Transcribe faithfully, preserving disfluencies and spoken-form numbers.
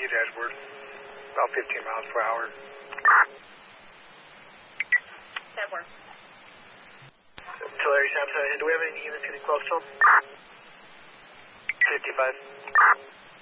you dashboard. About fifteen miles per hour. That works. Tulare, Samsung, do we have any units getting close to them? fifty-five.